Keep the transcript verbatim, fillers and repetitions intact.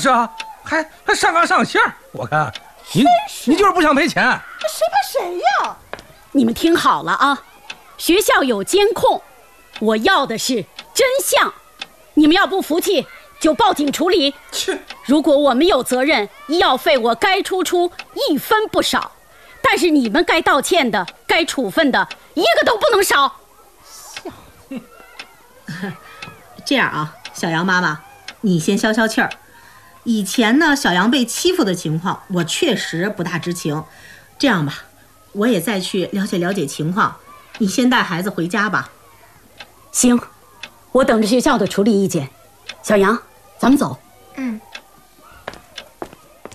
是啊，还还上纲上线。我看你你就是不想赔钱。 谁怕谁呀？ 你们听好了啊，学校有监控，我要的是真相。你们要不服气，就报警处理。如果我们有责任，医药费我该出出一分不少，但是你们该道歉的、该处分的，一个都不能少。 这样啊，小杨妈妈，你先消消气儿。以前呢，小杨被欺负的情况，我确实不大知情。这样吧，我也再去了解了解情况。你先带孩子回家吧。 行，我等着学校的处理意见。小杨，咱们走。